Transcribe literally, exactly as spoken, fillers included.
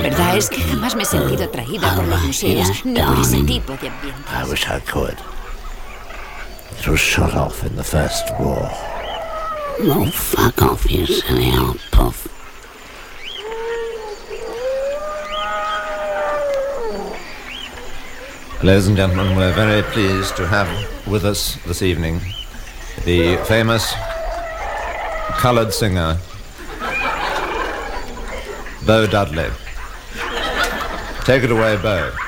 verdad es que jamás me he sentido atraída por los museos, ni por ese tipo de ambiente. I wish I could. It was shot off in the First War. Oh, fuck off, you silly old puff. Ladies and gentlemen, we're very pleased to have with us this evening the famous coloured singer Bo Dudley. Take it away, Bo.